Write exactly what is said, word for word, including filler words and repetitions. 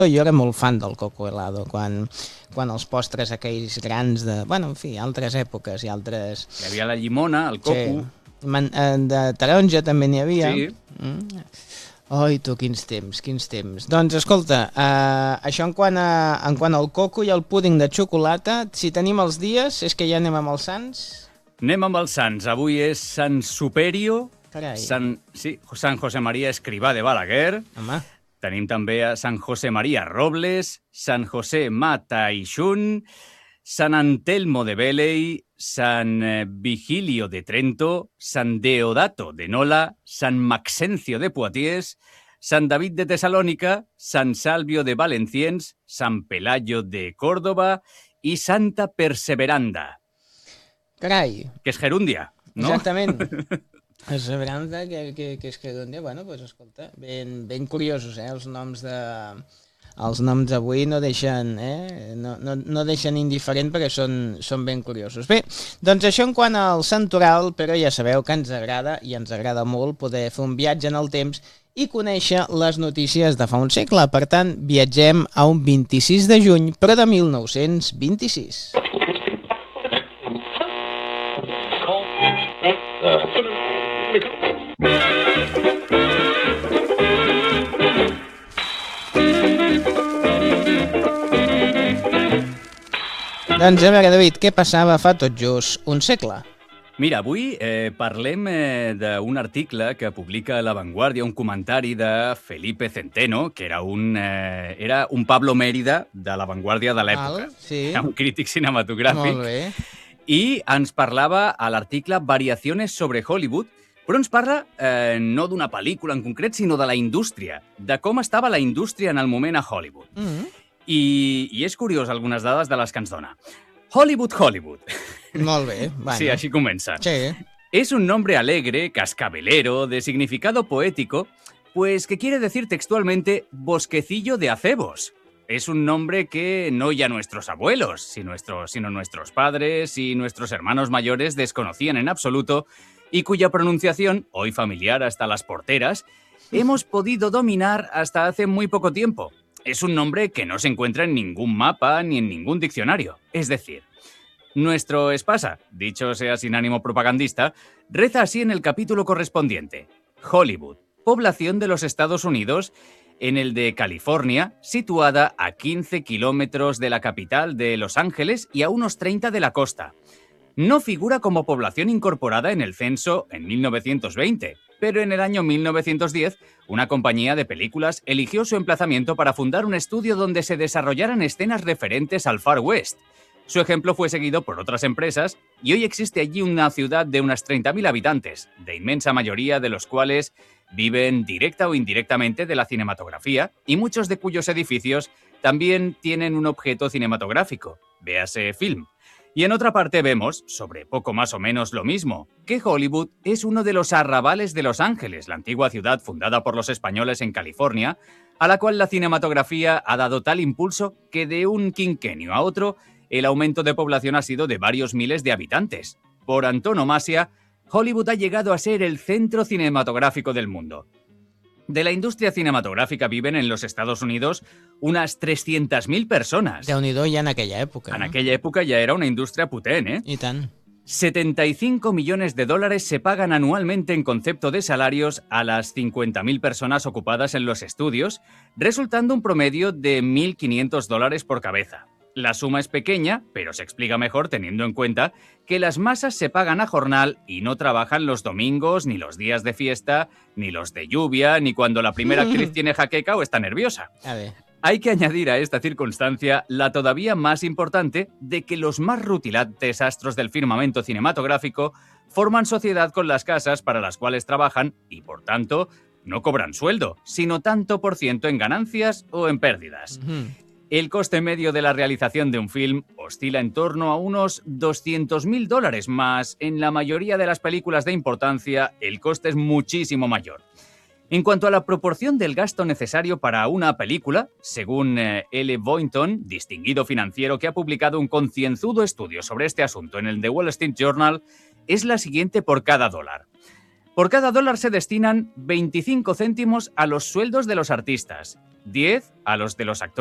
Jo era molt fan del coco helado, quan, quan els postres aquells grans de... Bueno, en fi, altres èpoques i altres... Hi havia la llimona, el coco... Sí. Man, de taronja també n'hi havia. Sí. Mm. Ai, tu, quins temps, quins temps. Doncs, escolta, uh, això en quant, a, en quant al coco i al púding de xocolata, si tenim els dies, és que ja anem amb els sants? Anem amb els sants. Avui és Sant Superio, Carai. Sant, sí, Sant José María Escrivà de Balaguer. Home. Tenim també a Sant José María Robles, Sant José Mata i Xun, Sant Antelmo de Véley, Sant Vigilio de Trento, Sant Deodato de Nola, Sant Maxencio de Poitiers, Sant David de Tesalònica, Sant Salvio de Valenciennes, Sant Pelayo de Córdoba i Santa Perseveranda. Carai. Que és gerúndia, no? Exactament. Perseveranda, que, que, que és que d'un dia, bueno, doncs escolta, ben, ben curiosos, eh, els noms de... Els noms d'avui no deixen, eh, no, no, no deixen indiferent perquè són, són ben curiosos. Bé, doncs això en quant al santoral, però ja sabeu que ens agrada, i ens agrada molt, poder fer un viatge en el temps i conèixer les notícies de fa un segle. Per tant, viatgem a un vint-i-sis de juny, però de mil nou-cents vint-i-sis. Doncs a veure, David, què passava fa tot just un segle? Mira, avui eh, parlem eh, d'un article que publica La Vanguardia, un comentari de Felipe Centeno, que era un, eh, era un Pablo Mérida de La Vanguardia de l'època. Sí. Era un crític cinematogràfic. Molt bé. I ens parlava a l'article Variaciones sobre Hollywood, però ens parla eh, no d'una pel·lícula en concret, sinó de la indústria, de com estava la indústria en el moment a Hollywood. Mm-hmm. I, I és curiós algunes dades de les que ens dona. Hollywood, Hollywood. Molt bé. Bueno. Sí, así comienza. Sí. Es un nombre alegre, cascabelero, de significado poético, pues que quiere decir textualmente bosquecillo de acebos. Es un nombre que no ya nuestros abuelos, sino nuestros, sino nuestros padres y nuestros hermanos mayores desconocían en absoluto y cuya pronunciación, hoy familiar hasta las porteras, hemos podido dominar hasta hace muy poco tiempo. Es un nombre que no se encuentra en ningún mapa ni en ningún diccionario. Es decir, nuestro Espasa, dicho sea sin ánimo propagandista, reza así en el capítulo correspondiente. Hollywood, población de los Estados Unidos, en el de California, situada a quince kilómetros de la capital de Los Ángeles y a unos treinta de la costa. No figura como población incorporada en el censo en mil novecientos veinte, pero en el año mil novecientos diez, una compañía de películas eligió su emplazamiento para fundar un estudio donde se desarrollaran escenas referentes al Far West. Su ejemplo fue seguido por otras empresas y hoy existe allí una ciudad de unas treinta mil habitantes, de inmensa mayoría de los cuales viven directa o indirectamente de la cinematografía y muchos de cuyos edificios también tienen un objeto cinematográfico, véase film. Y en otra parte vemos, sobre poco más o menos lo mismo, que Hollywood es uno de los arrabales de Los Ángeles, la antigua ciudad fundada por los españoles en California, a la cual la cinematografía ha dado tal impulso que de un quinquenio a otro el aumento de población ha sido de varios miles de habitantes. Por antonomasia, Hollywood ha llegado a ser el centro cinematográfico del mundo. De la industria cinematográfica viven en los Estados Unidos unas trescientas mil personas. Déu-n'hi-do ja en aquella època. En no? aquella època ja era una indústria potent, ¿eh? I tant. setenta y cinco millones de dólares se pagan anualmente en concepto de salarios a las cincuenta mil personas ocupadas en los estudios, resultando un promedio de mil quinientos dólares por cabeza. La suma es pequeña, pero se explica mejor teniendo en cuenta que las masas se pagan a jornal y no trabajan los domingos, ni los días de fiesta, ni los de lluvia, ni cuando la primera actriz tiene jaqueca o está nerviosa. A ver. Hay que añadir a esta circunstancia la todavía más importante de que los más rutilantes astros del firmamento cinematográfico forman sociedad con las casas para las cuales trabajan y, por tanto, no cobran sueldo, sino tanto por ciento en ganancias o en pérdidas. Uh-huh. El coste medio de la realización de un film oscila en torno a unos doscientos mil dólares más. En la mayoría de las películas de importancia, el coste es muchísimo mayor. En cuanto a la proporción del gasto necesario para una película, según eh, L. Boynton, distinguido financiero que ha publicado un concienzudo estudio sobre este asunto en el The Wall Street Journal, es la siguiente por cada dólar. Por cada dólar se destinan veinticinco céntimos a los sueldos de los artistas, diez a los de los actores